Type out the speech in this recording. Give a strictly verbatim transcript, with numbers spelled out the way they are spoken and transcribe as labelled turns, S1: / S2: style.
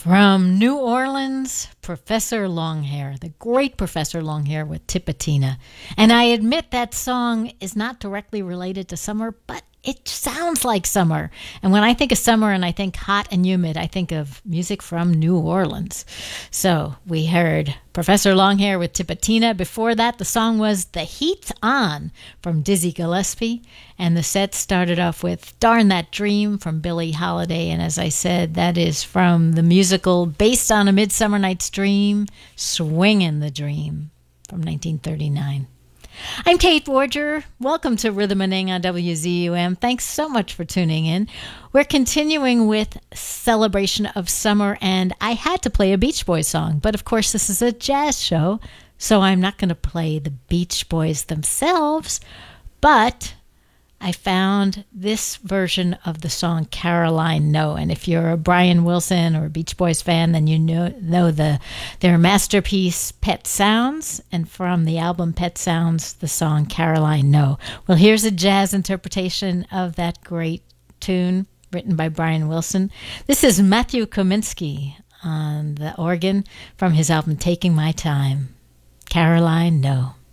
S1: From New Orleans, Professor Longhair, the great Professor Longhair with Tipatina. And I admit that song is not directly related to summer, but it sounds like summer. And when I think of summer and I think hot and humid, I think of music from New Orleans. So we heard Professor Longhair with Tipatina. Before that, the song was The Heat's On from Dizzy Gillespie. And the set started off with Darn That Dream from Billie Holiday. And as I said, that is from the musical based on A Midsummer Night's Dream, Swingin' the Dream from nineteen thirty-nine. I'm Kate Borger. Welcome to Rhythm and Ing on W Z U M. Thanks so much for tuning in. We're continuing with Celebration of Summer, and I had to play a Beach Boys song, but of course this is a jazz show, so I'm not going to play the Beach Boys themselves, but I found this version of the song Caroline No. And if you're a Brian Wilson or a Beach Boys fan, then you know, know the their masterpiece Pet Sounds. And from the album Pet Sounds, the song Caroline No. Well, here's a jazz interpretation of that great tune written by Brian Wilson. This is Matthew Kominsky on the organ from his album Taking My Time. Caroline No.